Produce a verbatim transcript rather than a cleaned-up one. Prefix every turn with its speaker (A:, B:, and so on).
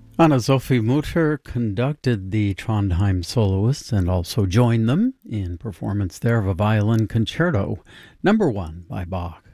A: Anna-Sophie Mutter conducted the Trondheim soloists and also joined them in performance there of a violin concerto, number one by Bach.